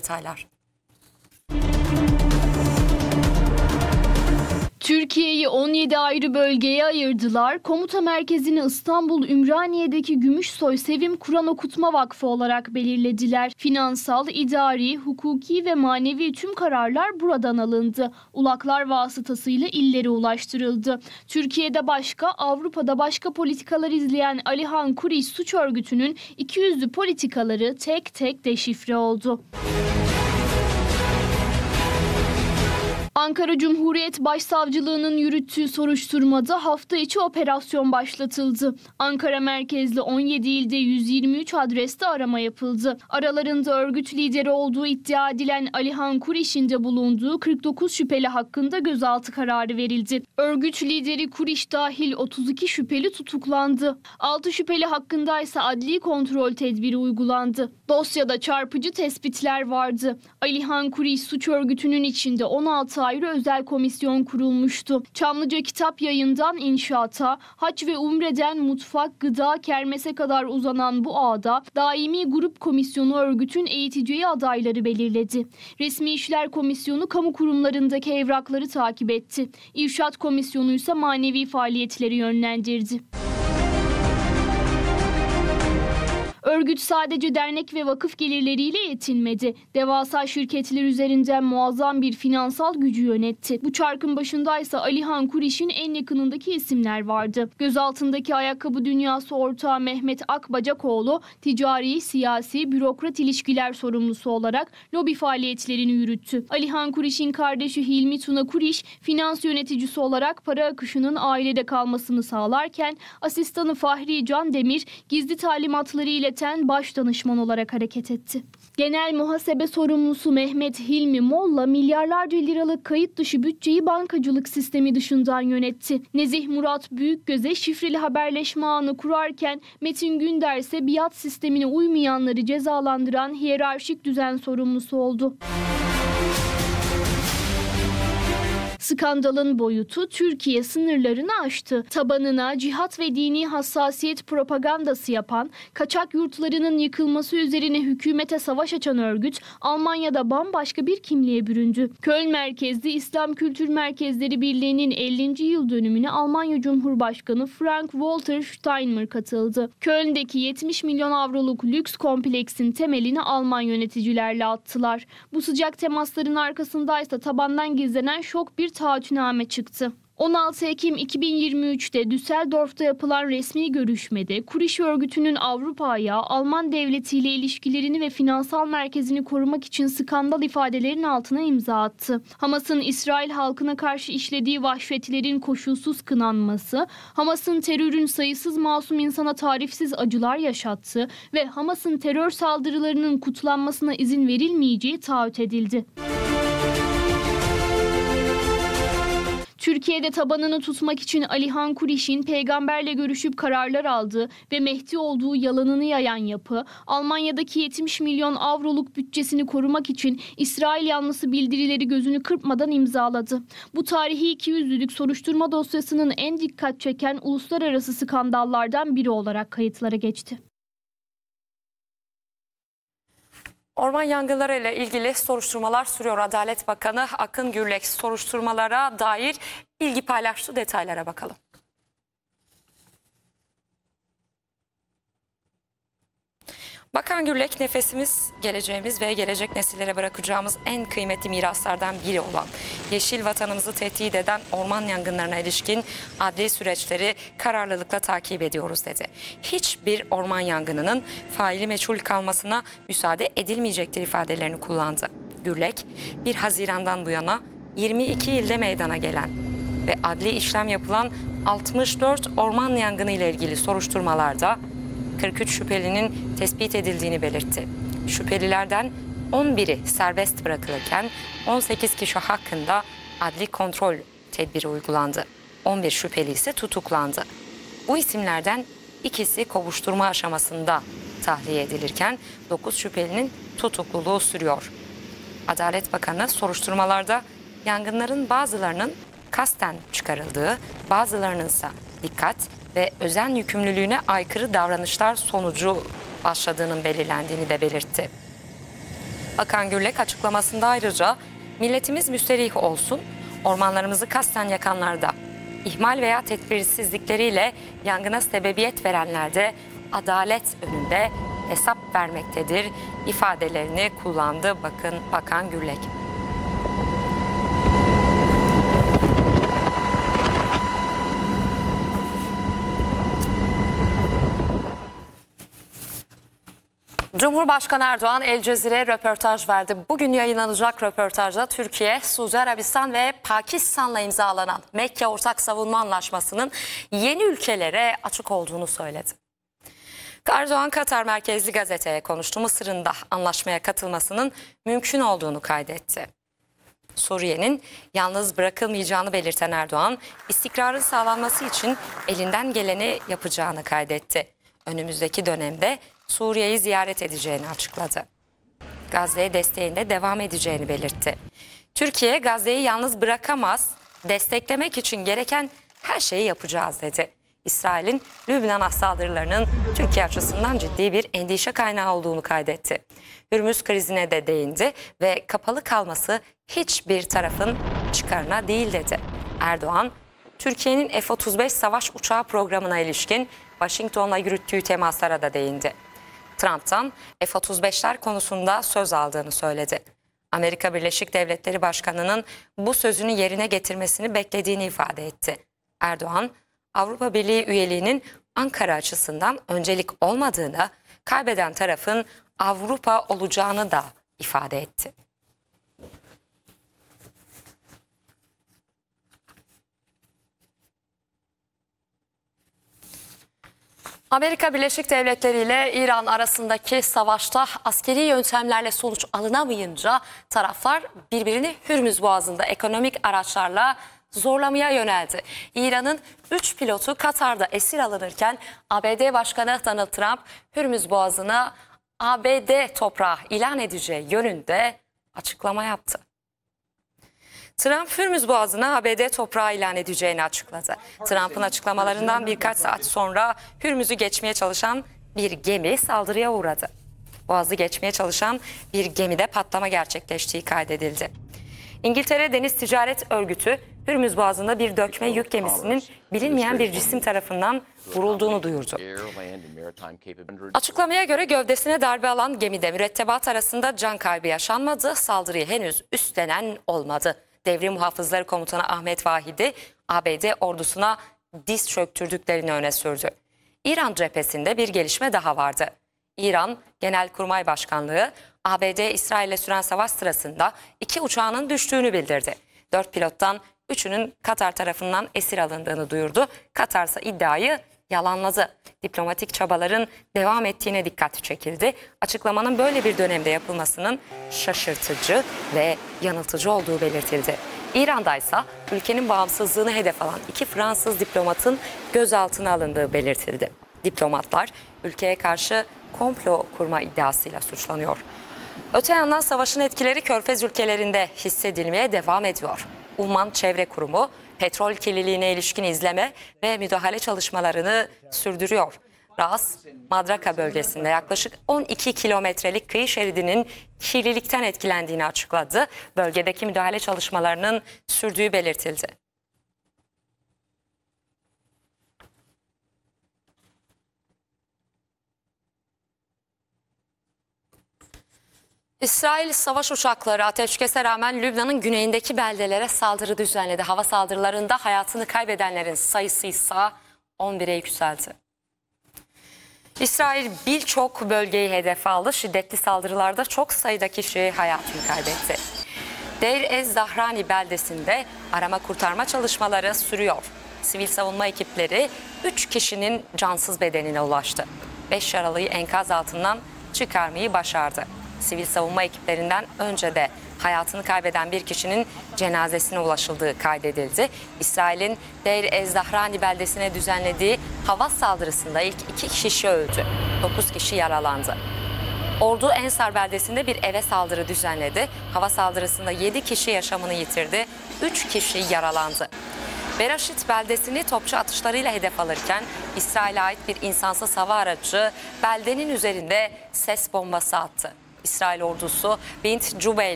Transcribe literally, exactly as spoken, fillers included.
detaylar. Türkiye'yi on yedi ayrı bölgeye ayırdılar. Komuta merkezini İstanbul Ümraniye'deki Gümüşsoy Sevim Kur'an Okutma Vakfı olarak belirlediler. Finansal, idari, hukuki ve manevi tüm kararlar buradan alındı. Ulaklar vasıtasıyla illere ulaştırıldı. Türkiye'de başka, Avrupa'da başka politikalar izleyen Alihan Kuriş suç örgütünün ikiyüzlü politikaları tek tek deşifre oldu. Ankara Cumhuriyet Başsavcılığı'nın yürüttüğü soruşturmada hafta içi operasyon başlatıldı. Ankara merkezli on yedi ilde yüz yirmi üç adreste arama yapıldı. Aralarında örgüt lideri olduğu iddia edilen Alihan Kuriş'in de bulunduğu kırk dokuz şüpheli hakkında gözaltı kararı verildi. Örgüt lideri Kuriş dahil otuz iki şüpheli tutuklandı. altı şüpheli hakkında ise adli kontrol tedbiri uygulandı. Dosyada çarpıcı tespitler vardı. Alihan Kuriş suç örgütünün içinde on altı ayrı özel komisyon kurulmuştu. Çamlıca Kitap Yayın'dan inşaata, hac ve umreden mutfak, gıda, kermese kadar uzanan bu ağda daimi grup komisyonu örgütün eğiteceği adayları belirledi. Resmi İşler Komisyonu kamu kurumlarındaki evrakları takip etti. İrşad Komisyonu ise manevi faaliyetleri yönlendirdi. Örgüt sadece dernek ve vakıf gelirleriyle yetinmedi. Devasa şirketler üzerinden muazzam bir finansal gücü yönetti. Bu çarkın başındaysa Alihan Kuriş'in en yakınındaki isimler vardı. Gözaltındaki ayakkabı dünyası ortağı Mehmet Akbacakoğlu, ticari, siyasi, bürokrat ilişkiler sorumlusu olarak lobi faaliyetlerini yürüttü. Alihan Kuriş'in kardeşi Hilmi Tuna Kuriş, finans yöneticisi olarak para akışının ailede kalmasını sağlarken, asistanı Fahri Can Demir, gizli talimatları ile baş danışman olarak hareket etti. Genel muhasebe sorumlusu Mehmet Hilmi Molla milyarlarca liralık kayıt dışı bütçeyi bankacılık sistemi dışından yönetti. Nezih Murat Büyükgöz'e şifreli haberleşme ağını kurarken Metin Günder ise biat sistemine uymayanları cezalandıran hiyerarşik düzen sorumlusu oldu. Skandalın boyutu Türkiye sınırlarını aştı. Tabanına cihat ve dini hassasiyet propagandası yapan, kaçak yurtlarının yıkılması üzerine hükümete savaş açan örgüt Almanya'da bambaşka bir kimliğe büründü. Köln merkezli İslam Kültür Merkezleri Birliği'nin ellinci yıl dönümüne Almanya Cumhurbaşkanı Frank-Walter Steinmeier katıldı. Köln'deki yetmiş milyon avroluk lüks kompleksin temelini Alman yöneticilerle attılar. Bu sıcak temasların arkasındaysa tabandan gizlenen şok bir taahhütname çıktı. on altı Ekim iki bin yirmi üç'te Düsseldorf'ta yapılan resmi görüşmede Kuriş örgütünün Avrupa'ya, Alman devletiyle ilişkilerini ve finansal merkezini korumak için skandal ifadelerin altına imza attı. Hamas'ın İsrail halkına karşı işlediği vahşetlerin koşulsuz kınanması, Hamas'ın terörün sayısız masum insana tarifsiz acılar yaşattığı ve Hamas'ın terör saldırılarının kutlanmasına izin verilmeyeceği taahhüt edildi. Türkiye'de tabanını tutmak için Alihan Kuriş'in peygamberle görüşüp kararlar aldığı ve Mehdi olduğu yalanını yayan yapı, Almanya'daki yetmiş milyon avroluk bütçesini korumak için İsrail yanlısı bildirileri gözünü kırpmadan imzaladı. Bu tarihi ikiyüzlülük soruşturma dosyasının en dikkat çeken uluslararası skandallardan biri olarak kayıtlara geçti. Orman yangınları ile ilgili soruşturmalar sürüyor. Adalet Bakanı Akın Gürlek soruşturmalara dair bilgi paylaştı. Detaylara bakalım. Bakan Gürlek, nefesimiz, geleceğimiz ve gelecek nesillere bırakacağımız en kıymetli miraslardan biri olan yeşil vatanımızı tehdit eden orman yangınlarına ilişkin adli süreçleri kararlılıkla takip ediyoruz dedi. Hiçbir orman yangınının faili meçhul kalmasına müsaade edilmeyecektir ifadelerini kullandı. Gürlek, bir Haziran'dan bu yana yirmi iki ilde meydana gelen ve adli işlem yapılan altmış dört orman yangını ile ilgili soruşturmalarda kırk üç şüphelinin tespit edildiğini belirtti. Şüphelilerden on biri serbest bırakılırken on sekiz kişi hakkında adli kontrol tedbiri uygulandı. on bir şüpheli ise tutuklandı. Bu isimlerden ikisi kovuşturma aşamasında tahliye edilirken dokuz şüphelinin tutukluluğu sürüyor. Adalet Bakanı soruşturmalarda yangınların bazılarının kasten çıkarıldığı, bazılarının ise dikkat ve özen yükümlülüğüne aykırı davranışlar sonucu başladığının belirlendiğini de belirtti. Bakan Gürlek açıklamasında ayrıca milletimiz müsterih olsun, ormanlarımızı kasten yakanlarda, ihmal veya tedbirsizlikleriyle yangına sebebiyet verenler de adalet önünde hesap vermektedir ifadelerini kullandı bakın Bakan Gürlek. Cumhurbaşkanı Erdoğan El Cezire'ye röportaj verdi. Bugün yayınlanacak röportajda Türkiye, Suudi Arabistan ve Pakistan'la imzalanan Mekke Ortak Savunma Anlaşması'nın yeni ülkelere açık olduğunu söyledi. Erdoğan, Katar merkezli gazeteye konuştu. Mısır'ın da anlaşmaya katılmasının mümkün olduğunu kaydetti. Suriye'nin yalnız bırakılmayacağını belirten Erdoğan, istikrarın sağlanması için elinden geleni yapacağını kaydetti. Önümüzdeki dönemde Suriye'yi ziyaret edeceğini açıkladı. Gazze'ye desteğinde devam edeceğini belirtti. Türkiye, Gazze'yi yalnız bırakamaz, desteklemek için gereken her şeyi yapacağız dedi. İsrail'in Lübnan saldırılarının Türkiye açısından ciddi bir endişe kaynağı olduğunu kaydetti. Hürmüz krizine de değindi ve kapalı kalması hiçbir tarafın çıkarına değil dedi. Erdoğan, Türkiye'nin F otuz beş savaş uçağı programına ilişkin Washington'la yürüttüğü temaslara da değindi. Trump'tan F otuz beşler konusunda söz aldığını söyledi. Amerika Birleşik Devletleri Başkanı'nın bu sözünü yerine getirmesini beklediğini ifade etti. Erdoğan, Avrupa Birliği üyeliğinin Ankara açısından öncelik olmadığını, kaybeden tarafın Avrupa olacağını da ifade etti. Amerika Birleşik Devletleri ile İran arasındaki savaşta askeri yöntemlerle sonuç alınamayınca taraflar birbirini Hürmüz Boğazı'nda ekonomik araçlarla zorlamaya yöneldi. İran'ın üç pilotu Katar'da esir alınırken A B D Başkanı Donald Trump Hürmüz Boğazı'na A B D toprağı ilan edeceği yönünde açıklama yaptı. Trump, Hürmüz Boğazı'na A B D toprağı ilan edeceğini açıkladı. Trump'ın açıklamalarından birkaç saat sonra Hürmüz'ü geçmeye çalışan bir gemi saldırıya uğradı. Boğazı geçmeye çalışan bir gemide patlama gerçekleştiği kaydedildi. İngiltere Deniz Ticaret Örgütü, Hürmüz Boğazı'nda bir dökme yük gemisinin bilinmeyen bir cisim tarafından vurulduğunu duyurdu. Açıklamaya göre gövdesine darbe alan gemide mürettebat arasında can kaybı yaşanmadı, saldırıyı henüz üstlenen olmadı. Devrim Muhafızları Komutanı Ahmet Vahidi, A B D ordusuna diz çöktürdüklerini öne sürdü. İran cephesinde bir gelişme daha vardı. İran Genelkurmay Başkanlığı, A B D İsrail'le süren savaş sırasında iki uçağının düştüğünü bildirdi. Dört pilottan üçünün Katar tarafından esir alındığını duyurdu. Katar ise iddiayı yalanladı. Diplomatik çabaların devam ettiğine dikkat çekildi. Açıklamanın böyle bir dönemde yapılmasının şaşırtıcı ve yanıltıcı olduğu belirtildi. İran'da ise ülkenin bağımsızlığını hedef alan iki Fransız diplomatın gözaltına alındığı belirtildi. Diplomatlar ülkeye karşı komplo kurma iddiasıyla suçlanıyor. Öte yandan savaşın etkileri Körfez ülkelerinde hissedilmeye devam ediyor. Umman Çevre Kurumu petrol kirliliğine ilişkin izleme ve müdahale çalışmalarını sürdürüyor. Ras, Madraka bölgesinde yaklaşık on iki kilometrelik kıyı şeridinin kirlilikten etkilendiğini açıkladı. Bölgedeki müdahale çalışmalarının sürdüğü belirtildi. İsrail savaş uçakları ateşkese rağmen Lübnan'ın güneyindeki beldelere saldırı düzenledi. Hava saldırılarında hayatını kaybedenlerin sayısı ise on bire yükseldi. İsrail birçok bölgeyi hedef aldı. Şiddetli saldırılarda çok sayıda kişi hayatını kaybetti. Deir ez Zahrani beldesinde arama kurtarma çalışmaları sürüyor. Sivil savunma ekipleri üç kişinin cansız bedenine ulaştı. beş yaralıyı enkaz altından çıkarmayı başardı. Sivil savunma ekiplerinden önce de hayatını kaybeden bir kişinin cenazesine ulaşıldığı kaydedildi. İsrail'in Deir ez Zahrani beldesine düzenlediği hava saldırısında ilk iki kişi öldü. dokuz kişi yaralandı. Ordu Ensar beldesinde bir eve saldırı düzenledi. Hava saldırısında yedi kişi yaşamını yitirdi. üç kişi yaralandı. Beraşit beldesini topçu atışlarıyla hedef alırken İsrail'e ait bir insansız hava aracı beldenin üzerinde ses bombası attı. İsrail ordusu Bint Cubeyl